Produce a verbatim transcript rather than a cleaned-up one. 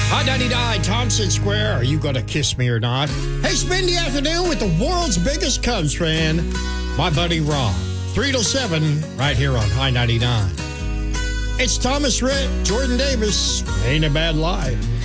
Hot ninety-nine, Thompson Square. Are you going to kiss me or not? Hey, spend the afternoon with the world's biggest Cubs fan, my buddy Rob. three till seven, right here on High ninety-nine. It's Thomas Rhett, Jordan Davis. Ain't a bad life.